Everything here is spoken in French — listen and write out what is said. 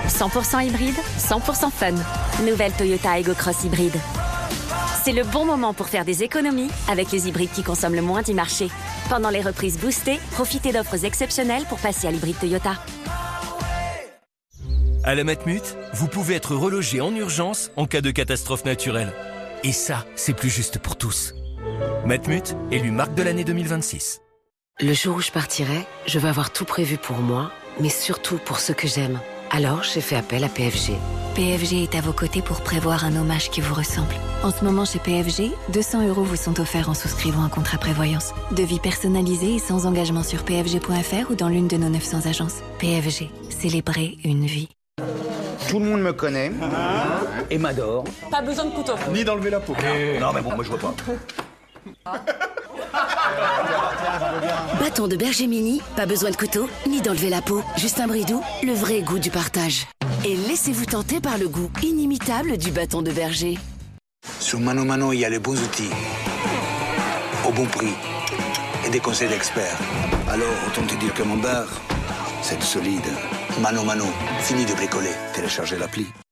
100% hybride, 100% fun. Nouvelle Toyota Aygo Cross hybride. C'est le bon moment pour faire des économies avec les hybrides qui consomment le moins du marché. Pendant les reprises boostées, profitez d'offres exceptionnelles pour passer à l'hybride Toyota. À la Matmut, vous pouvez être relogé en urgence en cas de catastrophe naturelle. Et ça, c'est plus juste pour tous. Matmut, élu marque de l'année 2026. Le jour où je partirai, je veux avoir tout prévu pour moi, mais surtout pour ceux que j'aime. Alors, j'ai fait appel à PFG. PFG est à vos côtés pour prévoir un hommage qui vous ressemble. En ce moment, chez PFG, 200 € vous sont offerts en souscrivant un contrat prévoyance. Devis personnalisé et sans engagement sur pfg.fr ou dans l'une de nos 900 agences. PFG, célébrer une vie. Tout le monde me connaît et m'adore. Pas besoin de couteau. Ni d'enlever la peau. Non mais bon, moi je vois pas. Bâton de berger mini, pas besoin de couteau, ni d'enlever la peau. Juste un bridou, le vrai goût du partage. Et laissez-vous tenter par le goût inimitable du bâton de berger. Sur Mano Mano, il y a les bons outils, au bon prix et des conseils d'experts. Alors, autant te dire que mon bar, c'est solide. Mano Mano, fini de bricoler. Téléchargez l'appli.